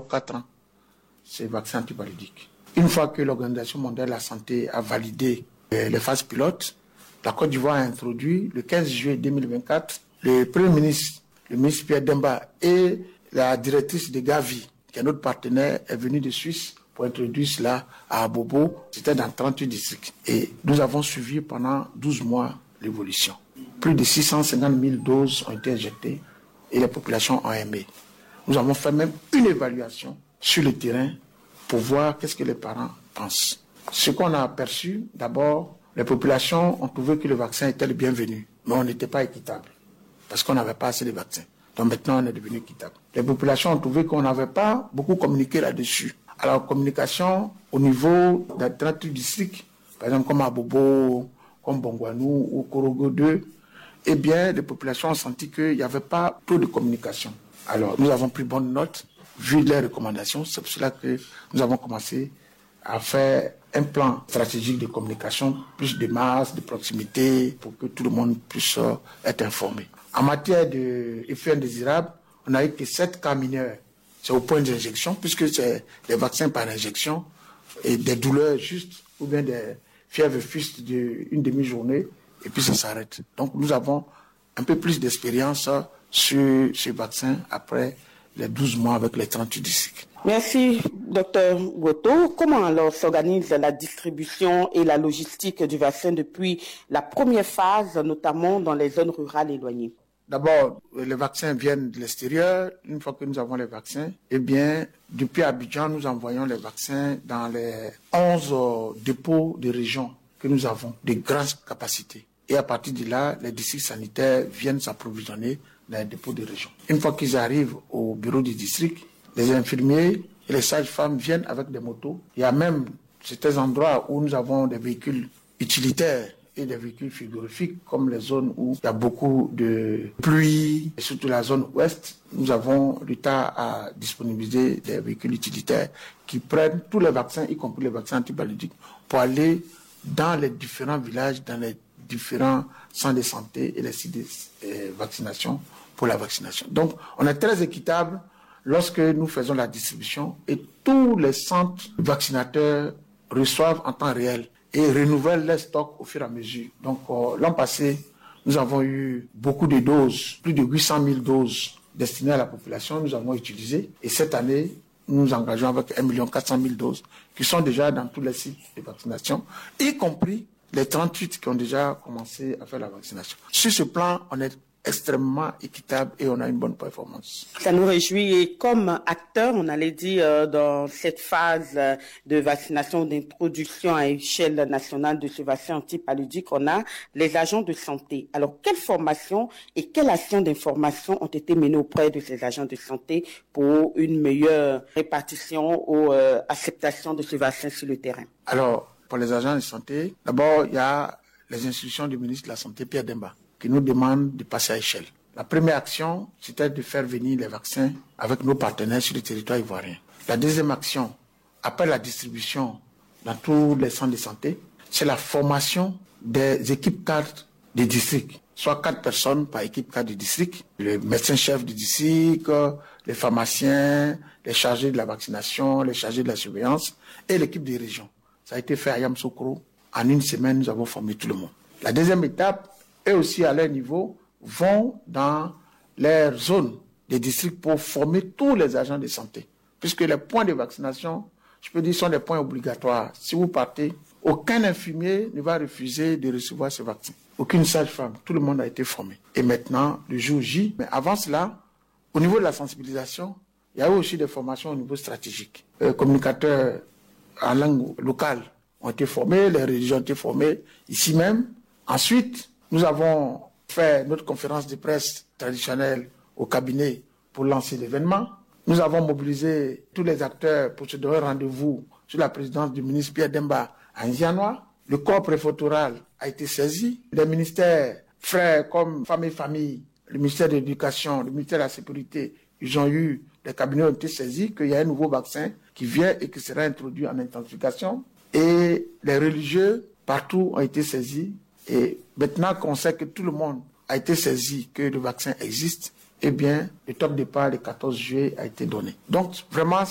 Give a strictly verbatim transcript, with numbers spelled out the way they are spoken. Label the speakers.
Speaker 1: ou quatre ans ces vaccins antipaludiques. Une fois que l'Organisation mondiale de la santé a validé les phases pilotes, la Côte d'Ivoire a introduit le quinze juillet deux mille vingt-quatre, le Premier ministre, le ministre Pierre Demba et la directrice de Gavi, qui est notre partenaire, est venue de Suisse pour introduire cela à Abobo. C'était dans trente-huit districts. Et nous avons suivi pendant douze mois l'évolution. Plus de six cent cinquante mille doses ont été injectées et les populations ont aimé. Nous avons fait même une évaluation sur le terrain pour voir qu'est-ce que les parents pensent. Ce qu'on a aperçu, d'abord, les populations ont trouvé que le vaccin était le bienvenu, mais on n'était pas équitable parce qu'on n'avait pas assez de vaccins. Donc maintenant, on est devenu équitable. Les populations ont trouvé qu'on n'avait pas beaucoup communiqué là-dessus. Alors, communication au niveau des trente-huit districts, par exemple comme Abobo, comme Bongwanou ou Korogo deux, eh bien, les populations ont senti qu'il n'y avait pas trop de communication. Alors, nous avons pris bonne note, vu les recommandations. C'est pour cela que nous avons commencé à faire un plan stratégique de communication, plus de masse, de proximité, pour que tout le monde puisse être informé. En matière d'effets indésirables, on n'a eu que sept cas mineurs. C'est au point d'injection, puisque c'est des vaccins par injection et des douleurs justes ou bien des fièvres fustes d'une demi-journée et puis ça s'arrête. Donc nous avons un peu plus d'expérience sur ce vaccin après les douze mois avec les trente-huit districts.
Speaker 2: Merci, docteur Goto. Comment alors s'organise la distribution et la logistique du vaccin depuis la première phase, notamment dans les zones rurales éloignées?
Speaker 1: D'abord, les vaccins viennent de l'extérieur. Une fois que nous avons les vaccins, eh bien, depuis Abidjan, nous envoyons les vaccins dans les onze euh, dépôts de région que nous avons, de grandes capacités. Et à partir de là, les districts sanitaires viennent s'approvisionner dans les dépôts de région. Une fois qu'ils arrivent au bureau du district, les infirmiers et les sages-femmes viennent avec des motos. Il y a même certains endroits où nous avons des véhicules utilitaires et des véhicules frigorifiques, comme les zones où il y a beaucoup de pluie, et surtout la zone ouest. Nous avons l'État à disponibiliser des véhicules utilitaires qui prennent tous les vaccins, y compris les vaccins antipaludiques, pour aller dans les différents villages, dans les différents centres de santé et les sites de vaccination pour la vaccination. Donc, on est très équitable lorsque nous faisons la distribution et tous les centres vaccinateurs reçoivent en temps réel et renouvellent les stocks au fur et à mesure. Donc, euh, l'an passé, nous avons eu beaucoup de doses, plus de huit cent mille doses destinées à la population, nous avons utilisé. Et cette année, nous nous engageons avec un million quatre cent mille doses qui sont déjà dans tous les sites de vaccination, y compris les trente-huit qui ont déjà commencé à faire la vaccination. Sur ce plan, on est extrêmement équitable et on a une bonne performance.
Speaker 2: Ça nous réjouit et comme acteur, on allait dire euh, dans cette phase de vaccination, d'introduction à échelle nationale de ce vaccin antipaludique, on a les agents de santé. Alors, quelle formation et quelle action d'information ont été menées auprès de ces agents de santé pour une meilleure répartition ou euh, acceptation de ce vaccin sur le terrain?
Speaker 1: Alors, pour les agents de santé, d'abord, il y a les instructions du ministre de la Santé, Pierre Demba, qui nous demande de passer à échelle. La première action, c'était de faire venir les vaccins avec nos partenaires sur le territoire ivoirien. La deuxième action, après la distribution dans tous les centres de santé, c'est la formation des équipes cadres des districts, soit quatre personnes par équipe cadre du district, le médecin-chef du district, les pharmaciens, les chargés de la vaccination, les chargés de la surveillance et l'équipe des régions. Ça a été fait à Yamoussoukro. En une semaine, nous avons formé tout le monde. La deuxième étape, eux aussi à leur niveau, vont dans leur zone des districts pour former tous les agents de santé. Puisque les points de vaccination, je peux dire, sont des points obligatoires. Si vous partez, aucun infirmier ne va refuser de recevoir ce vaccin. Aucune sage-femme, tout le monde a été formé. Et maintenant, le jour J, mais avant cela, au niveau de la sensibilisation, il y a eu aussi des formations au niveau stratégique. Les communicateurs en langue locale ont été formés, les religions ont été formées ici même. Ensuite, nous avons fait notre conférence de presse traditionnelle au cabinet pour lancer l'événement. Nous avons mobilisé tous les acteurs pour se donner rendez-vous sur la présidence du ministre Pierre Demba à Nzianois. Le corps préfectoral a été saisi. Les ministères frères comme Femmes et Familles, le ministère de l'Éducation, le ministère de la Sécurité, ils ont eu, les cabinets ont été saisis qu'il y a un nouveau vaccin qui vient et qui sera introduit en intensification. Et les religieux, partout, ont été saisis. Et maintenant qu'on sait que tout le monde a été saisi, que le vaccin existe, eh bien, le top départ le quatorze juillet a été donné. Donc, vraiment,